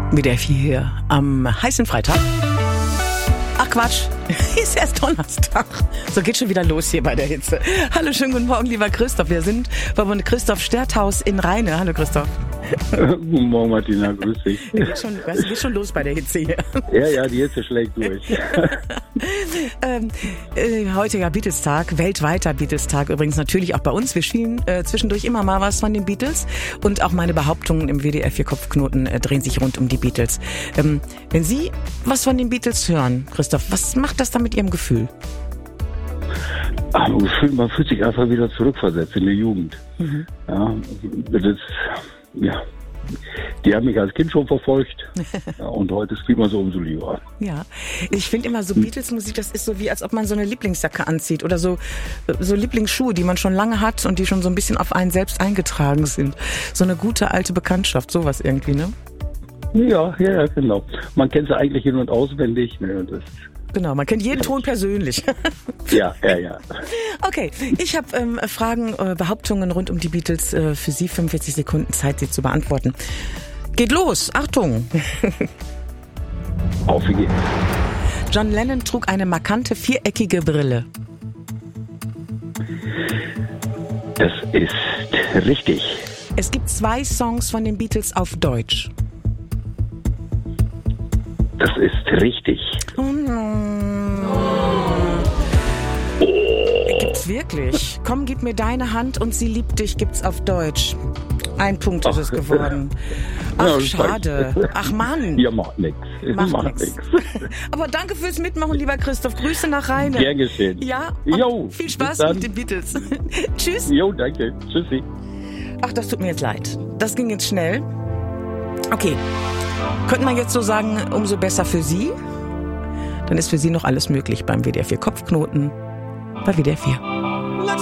WDR 4 hier am heißen Freitag. Ach Quatsch, ist erst Donnerstag. So, geht schon wieder los hier bei der Hitze. Hallo, schönen guten Morgen, lieber Christoph. Wir sind bei Christoph Sterthaus in Rheine. Hallo Christoph. Guten Morgen, Martina, grüß dich. Geht schon los bei der Hitze hier. Ja, die Hitze schlägt durch. Heutiger Beatles-Tag, weltweiter Beatles-Tag übrigens natürlich auch bei uns. Wir spielen zwischendurch immer mal was von den Beatles und auch meine Behauptungen im WDR 4 Kopfknoten drehen sich rund um die Beatles. Wenn Sie was von den Beatles hören, Christoph, was macht das dann mit Ihrem Gefühl? Man fühlt sich einfach wieder zurückversetzt in die Jugend. Mhm. Ja, die haben mich als Kind schon verfolgt und heute spielt man so umso lieber. Ja, ich finde immer so Beatles-Musik, das ist so wie, als ob man so eine Lieblingsjacke anzieht oder so Lieblingsschuhe, die man schon lange hat und die schon so ein bisschen auf einen selbst eingetragen sind. So eine gute alte Bekanntschaft, sowas irgendwie, ne? Ja, genau. Man kennt sie eigentlich in- und auswendig. Ne, und das genau, man kennt jeden Ton persönlich. Ja. Okay, ich habe Fragen, Behauptungen rund um die Beatles für Sie. 45 Sekunden Zeit, sie zu beantworten. Geht los, Achtung! Auf wie geht's. John Lennon trug eine markante viereckige Brille. Das ist richtig. Es gibt 2 Songs von den Beatles auf Deutsch. Das ist richtig. Gibt's wirklich? Komm, gib mir deine Hand und sie liebt dich, gibt's auf Deutsch. 1 Punkt ist es geworden. Ach, schade. Ach Mann. Ja, macht nix. Macht nix. Aber danke fürs Mitmachen, lieber Christoph. Grüße nach Rheine. Gern geschehen. Ja, jo, viel Spaß mit den Beatles. Tschüss. Jo, danke. Tschüssi. Ach, das tut mir jetzt leid. Das ging jetzt schnell. Okay. Könnte man jetzt so sagen, umso besser für Sie? Dann ist für Sie noch alles möglich beim WDR 4 Kopfknoten bei WDR 4.